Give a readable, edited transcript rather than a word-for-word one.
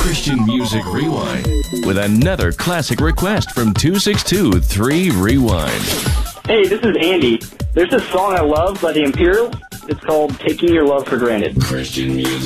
Christian Music Rewind with another classic request from 262-3 Rewind. Hey, this is Andy. There's this song I love by the Imperials. It's called Taking Your Love for Granted. Christian Music.